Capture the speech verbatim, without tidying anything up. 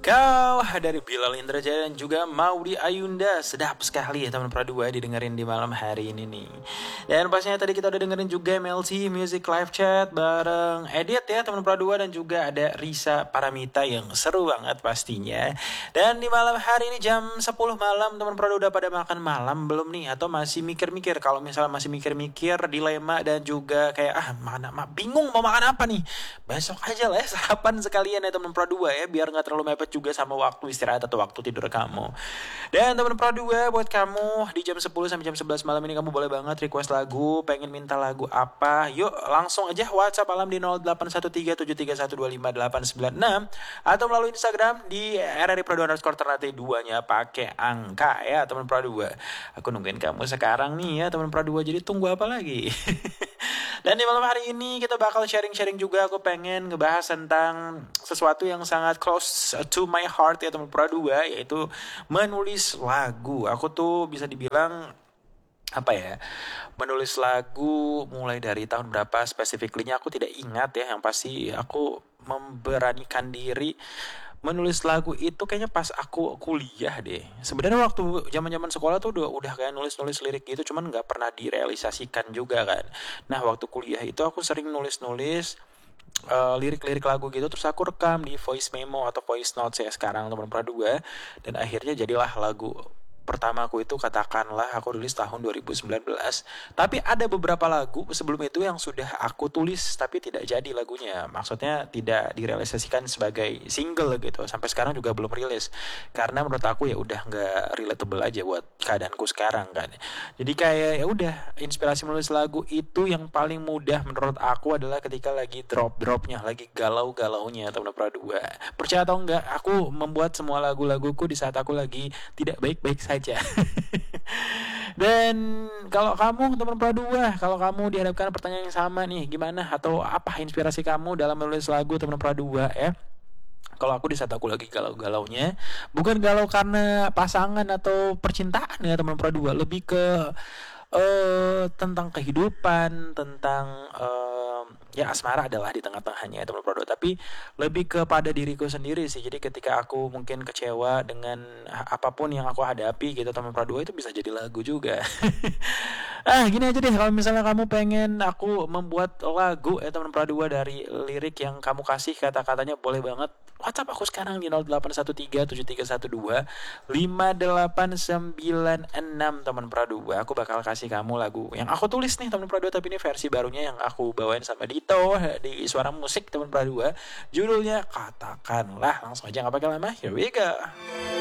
Kau dari Bilal Indrajaya dan juga Maudi Ayunda. Sedap sekali ya teman Pradua didengerin di malam hari ini nih. Dan pastinya tadi kita udah dengerin juga M L T Music Live Chat bareng Edit ya teman Pradua, dan juga ada Risa Paramita yang seru banget pastinya. Dan di malam hari ini jam sepuluh malam teman Pradua udah pada makan malam belum nih? Atau masih mikir-mikir? Kalau misalnya masih mikir-mikir, dilema dan juga kayak ah mana ma, bingung mau makan apa nih? Besok aja lah ya sarapan sekalian ya teman Pradua ya, biar nggak terlalu mepet juga sama waktu istirahat atau waktu tidur kamu. Dan teman Pro dua, buat kamu di jam sepuluh sampai jam sebelas malam ini kamu boleh banget request lagu, pengen minta lagu apa, yuk langsung aja WhatsApp alam di nol delapan satu tiga tujuh tiga satu dua lima delapan sembilan enam atau melalui Instagram di r r i pro dua underscore ternate duanya pakai angka ya teman Pro dua. Aku nungguin kamu sekarang nih ya teman Pro dua, jadi tunggu apa lagi? Dan di malam hari ini kita bakal sharing-sharing juga. Aku pengen ngebahas tentang sesuatu yang sangat close to my heart ya teman Pro dua, yaitu menulis lagu. Aku tuh bisa dibilang apa ya, menulis lagu mulai dari tahun berapa spesifiklinya aku tidak ingat ya. Yang pasti aku memberanikan diri menulis lagu itu kayaknya pas aku kuliah deh. Sebenarnya waktu zaman-zaman sekolah tuh udah udah kayak nulis-nulis lirik gitu, cuman nggak pernah direalisasikan juga kan. Nah waktu kuliah itu aku sering nulis-nulis uh, lirik-lirik lagu gitu, terus aku rekam di voice memo atau voice note saya sekarang teman Pradua, dan akhirnya jadilah lagu pertama aku itu katakanlah aku rilis tahun dua ribu sembilan belas. Tapi ada beberapa lagu sebelum itu yang sudah aku tulis tapi tidak jadi lagunya. Maksudnya tidak direalisasikan sebagai single gitu. Sampai sekarang juga belum rilis. Karena menurut aku ya udah nggak relatable aja buat keadaanku sekarang kan. Jadi kayak ya udah, inspirasi menulis lagu itu yang paling mudah menurut aku adalah ketika lagi drop-dropnya, lagi galau-galaunya teman Pradua. Percaya atau enggak, aku membuat semua lagu-laguku di saat aku lagi tidak baik-baik saja. Dan kalau kamu teman Pradua, kalau kamu dihadapkan pertanyaan yang sama nih, gimana atau apa inspirasi kamu dalam menulis lagu teman Pradua ya? Kalau aku di saat aku lagi galau-galaunya, bukan galau karena pasangan atau percintaan ya teman Pradua, lebih ke uh, tentang kehidupan, tentang uh, ya asmara adalah di tengah-tengahnya ya teman Pradua, tapi lebih kepada diriku sendiri sih. Jadi ketika aku mungkin kecewa dengan apapun yang aku hadapi gitu teman Pradua, itu bisa jadi lagu juga. Ah gini aja deh, kalau misalnya kamu pengen aku membuat lagu ya teman Pradua dari lirik yang kamu kasih kata-katanya, boleh banget WhatsApp aku sekarang di nol delapan satu tiga tujuh tiga satu dua lima delapan sembilan enam teman Pradua. Aku bakal kasih kamu lagu yang aku tulis nih teman Pradua, tapi ini versi barunya yang aku bawain sama Dito di Suara Musik teman Pradua. Judulnya Katakanlah. Langsung aja nggak pakai lama, here we go.